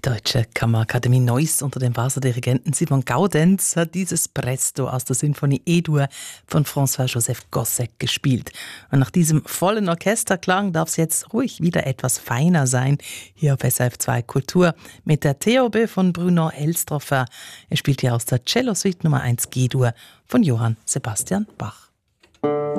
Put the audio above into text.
Deutsche Kammerakademie Neuss unter dem Basler Dirigenten Simon Gaudenz hat dieses Presto aus der Sinfonie E-Dur von François-Joseph Gossec gespielt. Und nach diesem vollen Orchesterklang darf es jetzt ruhig wieder etwas feiner sein. Hier auf SRF 2 Kultur mit der Theorbe von Bruno Elstrofer. Er spielt hier aus der Cello-Suite Nummer 1 G-Dur von Johann Sebastian Bach.